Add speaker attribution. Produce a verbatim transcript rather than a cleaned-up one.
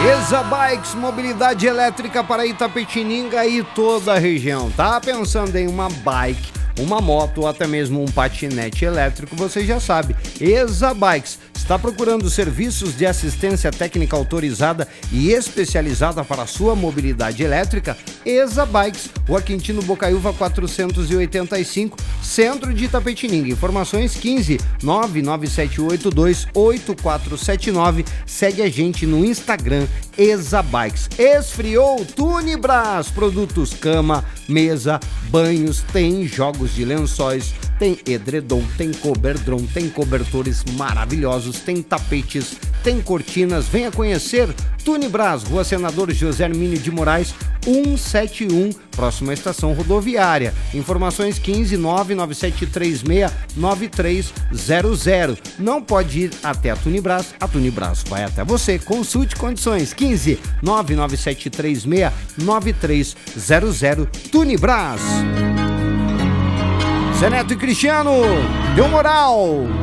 Speaker 1: EZA Bikes, mobilidade elétrica para Itapetininga e toda a região. Tá pensando em uma bike, uma moto ou até mesmo um patinete elétrico? Você já sabe, EZA Bikes está procurando serviços de assistência técnica autorizada e especializada para a sua mobilidade elétrica? EZA Bikes, Rua Quintino Bocaiúva quatrocentos e oitenta e cinco, centro de Itapetininga. Informações quinze nove nove sete oito dois oito quatro sete nove. Segue a gente no Instagram, EZA Bikes. Esfriou? Tunibras, produtos cama, mesa, banhos, tem jogos de lençóis, tem edredom, tem coberdron, tem cobertores maravilhosos, tem tapetes, tem cortinas. Venha conhecer Tunibras, Rua Senador José Hermínio de Moraes cento e setenta e um, próxima à estação rodoviária. Informações quinze nove nove sete três seis nove três zero zero. Não pode ir até a Tunibras, a Tunibras vai até você. Consulte condições. Quinze nove nove sete três seis nove três zero zero. Tunibras. Zé Neto e Cristiano, deu moral.